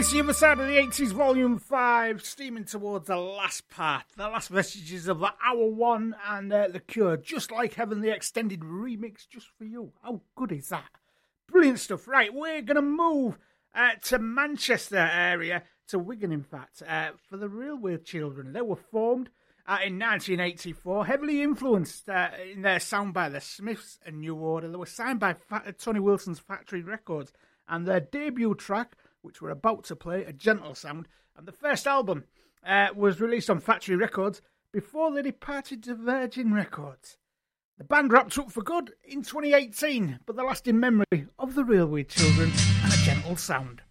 It's the other side of the 80s, Volume 5, steaming towards the last part, the last vestiges of the Hour 1 and The Cure, Just Like Heaven, the extended remix just for you. How good is that? Brilliant stuff. Right, we're going to move to Manchester area, to Wigan, in fact, for the Railway Children. They were formed in 1984, heavily influenced in their sound by the Smiths and New Order. They were signed by Tony Wilson's Factory Records, and their debut track, which we're about to play, A Gentle Sound, and the first album was released on Factory Records before they departed to Virgin Records. The band wrapped up for good in 2018, but the lasting memory of the Railway Children and A Gentle Sound.